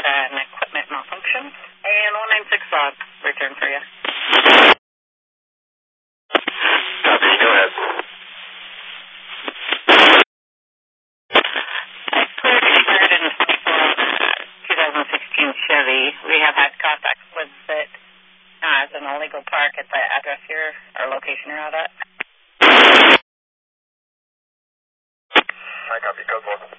had an equipment malfunction. And 196 log, return for you. Copy, go ahead. Cleared in 2016 Chevy. We have had contact with it as an illegal park at the address here, or location you're out at. I copy, code 1.